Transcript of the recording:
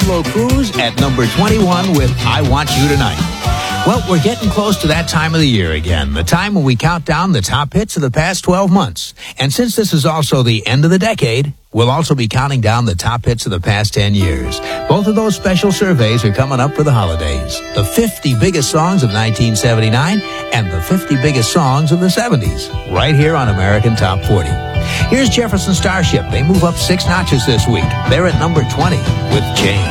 Buffalo Cruise at number 21 with I Want You Tonight. Well, we're getting close to that time of the year again, the time when we count down the top hits of the past 12 months. And since this is also the end of the decade, we'll also be counting down the top hits of the past 10 years. Both of those special surveys are coming up for the holidays. The 50 biggest songs of 1979 and the 50 biggest songs of the 70s, right here on American Top 40. Here's Jefferson Starship. They move up 6 notches this week. They're at number 20 with Change.